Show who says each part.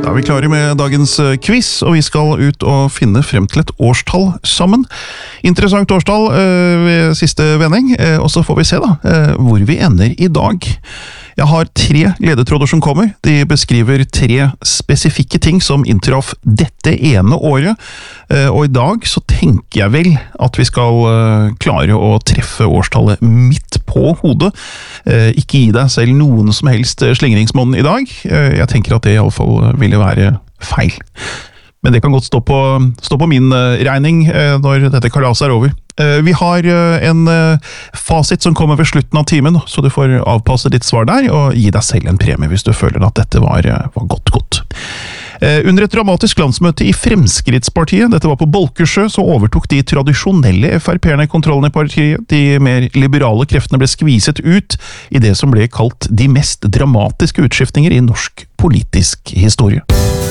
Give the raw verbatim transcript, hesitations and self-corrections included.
Speaker 1: Da er vi klare med dagens quiz, og vi skal ut og finne frem til et årstall sammen. Interessant årstall øh, ved siste vending, øh, og så får vi se da, øh, hvor vi ender i dag. Jeg har tre ledetråder som kommer. De beskriver tre spesifikke ting som inntraff dette ene året, øh, og i dag så tenker jeg vel at vi skal øh, klare å treffe årstallet midt på hodet. Uh, ikke gi deg selv noen som helst slingringsmonn i dag. Uh, jeg tenker at det i alle fall ville være feil. Men det kan godt stå på, stå på min uh, regning uh, når dette kalaset er over. Uh, vi har uh, en uh, fasit som kommer ved slutten av timen, så du får avpasse ditt svar der, og gi deg selv en premie hvis du føler at dette var, uh, var godt godt. Under et dramatisk landsmøte i Fremskrittspartiet, dette var på Bolkesjø, så overtok de tradisjonelle F R P-erne kontrollen i partiet. De mer liberale kreftene ble skviset ut i det som ble kalt de mest dramatiske utskiftninger i norsk politisk historie.